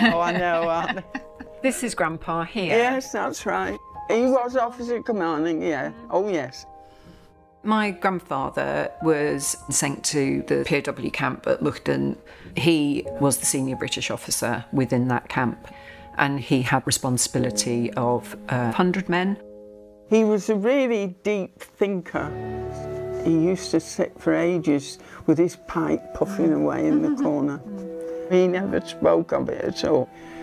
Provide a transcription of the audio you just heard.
Oh, I know, aren't they? This is Grandpa here. Yes, that's right. He was officer commanding, yeah. Oh, yes. My grandfather was sent to the POW camp at Luchten. He was the senior British officer within that camp, and he had responsibility of 100 men. He was a really deep thinker. He used to sit for ages with his pipe puffing away in the corner. He never spoke of it at all.